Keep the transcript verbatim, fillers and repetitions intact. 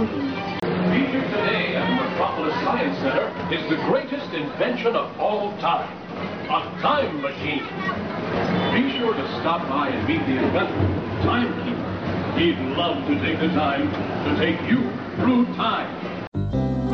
Featured today at the Metropolis Science Center is the greatest invention of all time, a time machine. Be sure to stop by and meet the inventor, Timekeeper. He'd love to take the time to take you through time.